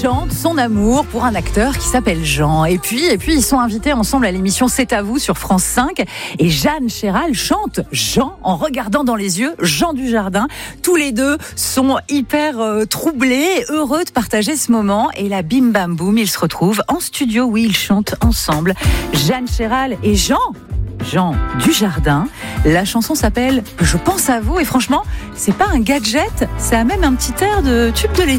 chante son amour pour un acteur qui s'appelle Jean. Et puis ils sont invités ensemble à l'émission C'est à vous sur France 5. Et Jeanne Chéral chante Jean en regardant dans les yeux Jean Dujardin. Tous les deux sont hyper troublés, heureux de partager ce moment. Et là, bim bam boum, ils se retrouvent en studio où ils chantent ensemble. Jeanne Chéral et Jean Dujardin. La chanson s'appelle Je pense à vous et franchement, c'est pas un gadget, ça a même un petit air de tube de l'été.